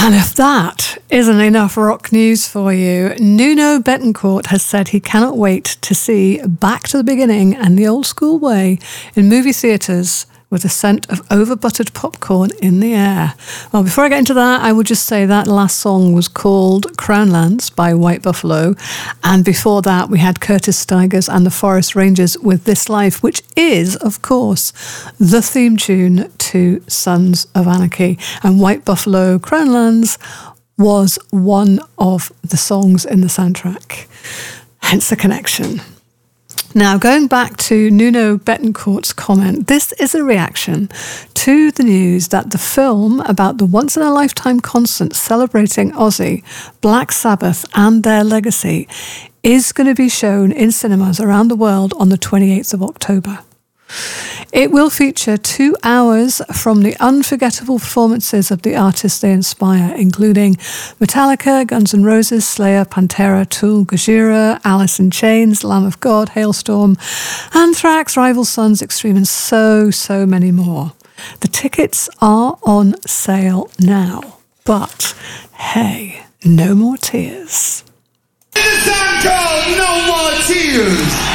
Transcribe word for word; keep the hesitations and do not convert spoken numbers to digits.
And if that isn't enough rock news for you, Nuno Bettencourt has said he cannot wait to see Back to the Beginning and the Old School Way in movie theatres with the scent of over-buttered popcorn in the air. Well, before I get into that, I would just say that last song was called Crownlands by White Buffalo. And before that, we had Curtis Stigers and the Forest Rangers with This Life, which is, of course, the theme tune to Sons of Anarchy. And White Buffalo Crownlands was one of the songs in the soundtrack. Hence the connection. Now, going back to Nuno Bettencourt's comment, this is a reaction to the news that the film about the once-in-a-lifetime concert celebrating Ozzy, Black Sabbath and their legacy is going to be shown in cinemas around the world on the twenty-eighth of October. It will feature two hours from the unforgettable performances of the artists they inspire, including Metallica, Guns N' Roses, Slayer, Pantera, Tool, Gojira, Alice in Chains, Lamb of God, Hailstorm, Anthrax, Rival Sons, Extreme, and so, so many more. The tickets are on sale now, but hey, no more tears. It's a song called No More Tears.